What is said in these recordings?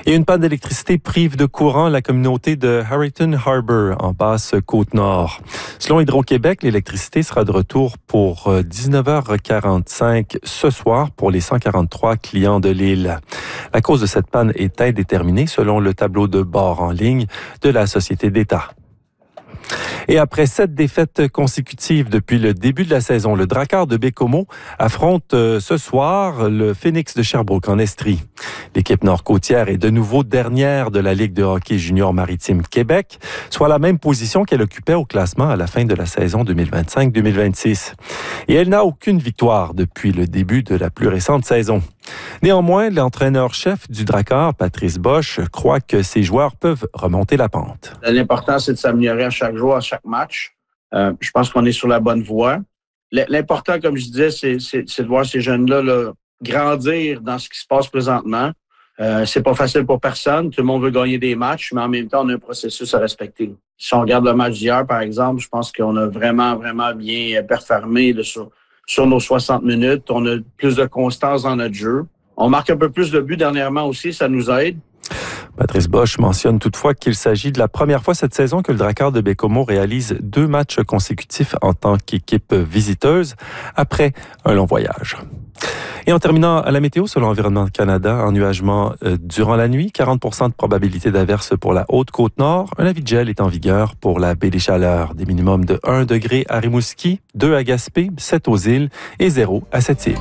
Et une panne d'électricité prive de courant la communauté de Harrington Harbour en Basse-Côte-Nord. Selon Hydro-Québec, l'électricité sera de retour pour 19h45 ce soir pour les 143 clients de l'île. La cause de cette panne est indéterminée selon le tableau de bord en ligne de la Société d'État. Et après 7 défaites consécutives depuis le début de la saison, le Drakkar de Baie-Comeau affronte ce soir le Phoenix de Sherbrooke en Estrie. L'équipe nord-côtière est de nouveau dernière de la Ligue de hockey junior maritime Québec, soit la même position qu'elle occupait au classement à la fin de la saison 2025-2026. Et elle n'a aucune victoire depuis le début de la plus récente saison. Néanmoins, l'entraîneur-chef du Drakkar, Patrice Bosch, croit que ses joueurs peuvent remonter la pente. L'important, c'est de s'améliorer à chaque jour, à chaque match. Je pense qu'on est sur la bonne voie. L'important, comme je disais, c'est de voir ces jeunes-là grandir dans ce qui se passe présentement. C'est pas facile pour personne. Tout le monde veut gagner des matchs, mais en même temps, on a un processus à respecter. Si on regarde le match d'hier, par exemple, je pense qu'on a vraiment bien performé sur nos 60 minutes. On a plus de constance dans notre jeu. On marque un peu plus de buts dernièrement aussi, ça nous aide. Patrice Bosch mentionne toutefois qu'il s'agit de la première fois cette saison que le Drakkar de Baie-Comeau réalise 2 matchs consécutifs en tant qu'équipe visiteuse après un long voyage. Et en terminant à la météo, selon Environnement Canada, ennuagement durant la nuit, 40% de probabilité d'averse pour la Haute-Côte-Nord. Un avis de gel est en vigueur pour la baie des Chaleurs. Des minimums de 1 degré à Rimouski, 2 à Gaspé, 7 aux îles et 0 à Sept-Îles.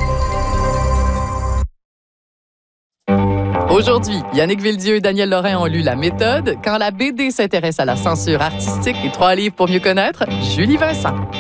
Aujourd'hui, Yannick Villedieu et Daniel Lorrain ont lu La méthode. Quand la BD s'intéresse à la censure artistique et 3 livres pour mieux connaître, Julie Vincent.